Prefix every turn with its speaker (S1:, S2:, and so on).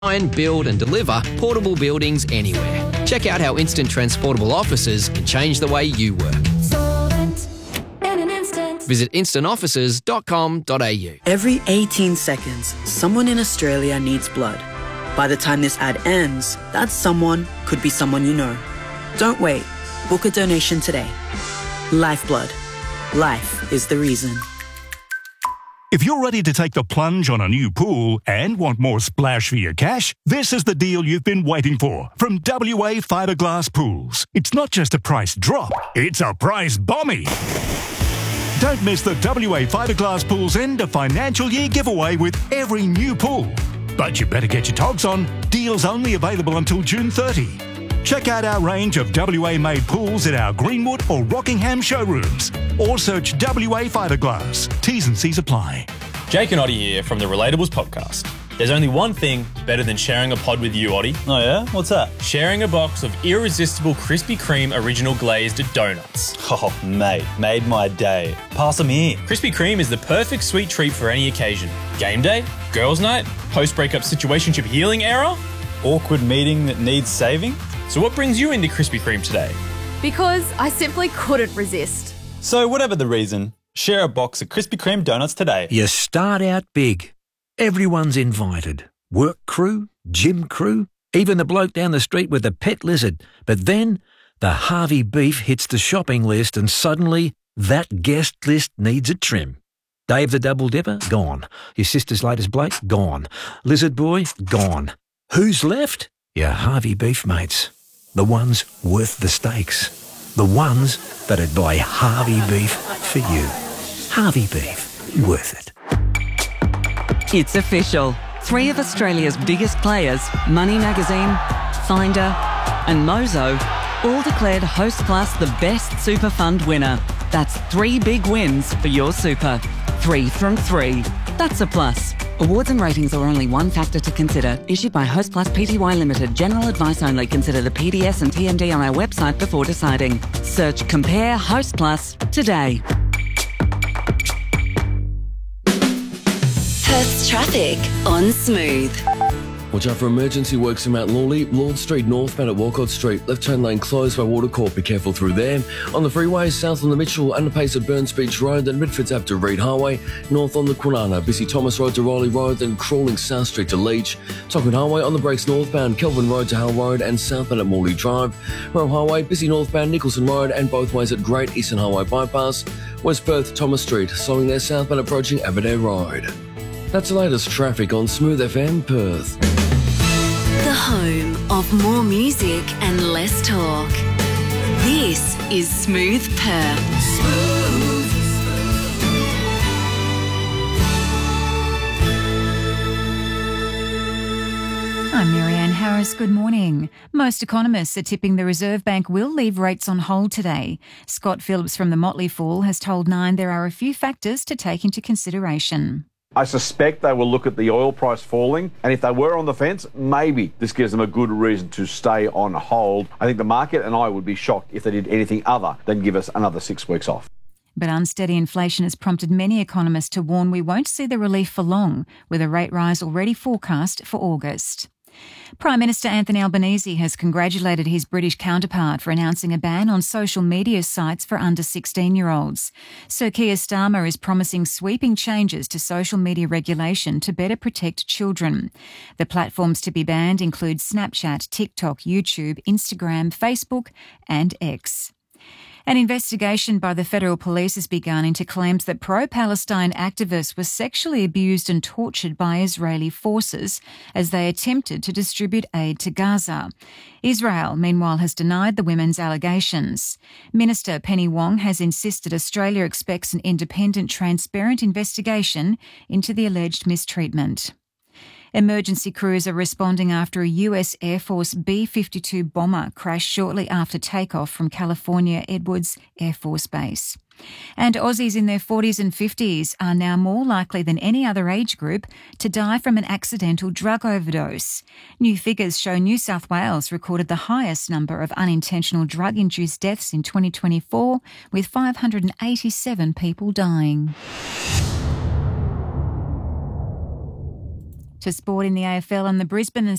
S1: build and deliver portable buildings anywhere. Check out how Instant Transportable Offices can change the way you work.
S2: Solvent in an instant.
S1: Visit instantoffices.com.au.
S3: Every 18 seconds, someone in Australia needs blood. By the time this ad ends, that someone could be someone you know. Don't wait. Book a donation today. Lifeblood. Life is the reason.
S4: If you're ready to take the plunge on a new pool and want more splash for your cash, this is the deal you've been waiting for from WA Fiberglass Pools. It's not just a price drop, it's a price bombie. Don't miss the WA Fiberglass Pools end of financial year giveaway with every new pool. But you better get your togs on. Deals only available until June 30. Check out our range of WA-made pools at our Greenwood or Rockingham showrooms. Or search WA Fiberglass. T's and C's apply.
S5: Jake and Oddie here from the Relatables podcast. There's only one thing better than sharing a pod with you, Oddie.
S6: Oh yeah? What's that?
S5: Sharing a box of irresistible Krispy Kreme original glazed donuts.
S6: Oh, mate, made my day. Pass them here.
S5: Krispy Kreme is the perfect sweet treat for any occasion. Game day, girls' night, post-breakup situationship healing era.
S6: Awkward meeting that needs saving.
S5: So what brings you into Krispy Kreme today?
S7: Because I simply couldn't resist.
S6: So whatever the reason, share a box of Krispy Kreme donuts today.
S8: You start out big. Everyone's invited. Work crew, gym crew, even the bloke down the street with the pet lizard. But then the Harvey beef hits the shopping list and suddenly that guest list needs a trim. Dave the Double Dipper, gone. Your sister's latest bloke, gone. Lizard Boy, gone. Who's left? Your Harvey beef mates. The ones worth the stakes. The ones that'd buy Harvey beef for you. Harvey beef, worth it.
S9: It's official. 3 of Australia's biggest players, Money Magazine, Finder and Mozo, all declared Hostplus the best super fund winner. That's 3 big wins for your super. 3 from 3. That's a plus. Awards and ratings are only one factor to consider. Issued by Hostplus Pty Limited. General advice only. Consider the PDS and TMD on our website before deciding. Search Compare Hostplus today.
S2: Perth's traffic on Smooth.
S10: Watch out for emergency works in Mount Lawley, Lord Street northbound at Walcott Street. Left-turn lane closed by Watercourt. Be careful through there. On the freeways, south on the Mitchell, underpace at Burns Beach Road, then Redford's up to Reed Highway. North on the Kwinana, busy Thomas Road to Riley Road, then crawling South Street to Leach. Tonkin Highway on the brakes northbound, Kelvin Road to Hull Road and southbound at Morley Drive. Roe Highway, busy northbound Nicholson Road and both ways at Great Eastern Highway Bypass. West Perth, Thomas Street, slowing there southbound approaching Aberdare Road. That's the latest traffic on Smooth FM Perth.
S2: The home of more music and less talk. This is Smooth Perth.
S11: I'm Marianne Harris. Good morning. Most economists are tipping the Reserve Bank will leave rates on hold today. Scott Phillips from the Motley Fool has told Nine there are a few factors to take into consideration.
S12: I suspect they will look at the oil price falling, and if they were on the fence, maybe this gives them a good reason to stay on hold. I think the market and I would be shocked if they did anything other than give us another 6 weeks off.
S11: But unsteady inflation has prompted many economists to warn we won't see the relief for long, with a rate rise already forecast for August. Prime Minister Anthony Albanese has congratulated his British counterpart for announcing a ban on social media sites for under 16-year-olds. Sir Keir Starmer is promising sweeping changes to social media regulation to better protect children. The platforms to be banned include Snapchat, TikTok, YouTube, Instagram, Facebook and X. An investigation by the Federal Police has begun into claims that pro-Palestine activists were sexually abused and tortured by Israeli forces as they attempted to distribute aid to Gaza. Israel, meanwhile, has denied the women's allegations. Minister Penny Wong has insisted Australia expects an independent, transparent investigation into the alleged mistreatment. Emergency crews are responding after a US Air Force B-52 bomber crashed shortly after takeoff from California Edwards Air Force Base. And Aussies in their 40s and 50s are now more likely than any other age group to die from an accidental drug overdose. New figures show New South Wales recorded the highest number of unintentional drug-induced deaths in 2024, with 587 people dying. To sport in the AFL, and the Brisbane and